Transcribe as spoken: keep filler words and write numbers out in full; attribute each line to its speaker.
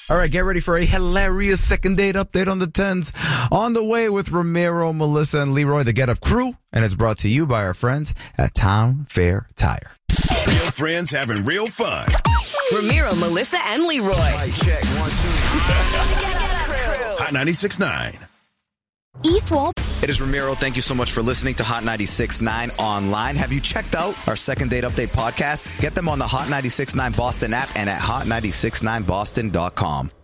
Speaker 1: All right, get ready for a hilarious second date update on the tens. On the way with Ramiro, Melissa, and Leroy, the Get Up crew. And it's brought to you by our friends at Town Fair Tire.
Speaker 2: Real friends having real fun.
Speaker 3: Ramiro, Melissa, and Leroy.
Speaker 2: Mic check, one, two. Hot ninety-six point nine.
Speaker 3: Eastwall.
Speaker 1: It is Ramiro. Thank you so much for listening to Hot ninety-six point nine online. Have you checked out our Second Date Update podcast? Get them on the Hot ninety-six point nine Boston app and at hot nine six nine boston dot com.